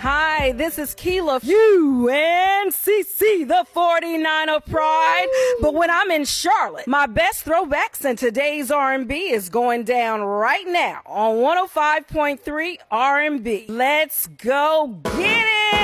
Hi, this is Keela, UNCC, the 49 of Pride. But when I'm in Charlotte, my best throwbacks in today's R&B is going down right now on 105.3 R&B. Let's go get it!